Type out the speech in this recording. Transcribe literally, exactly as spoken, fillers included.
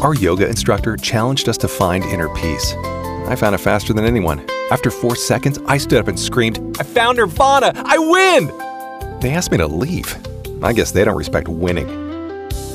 Our yoga instructor challenged us to find inner peace. I found it faster than anyone. After four seconds, I stood up and screamed, "I found Nirvana! I win!" They asked me to leave. I guess they don't respect winning.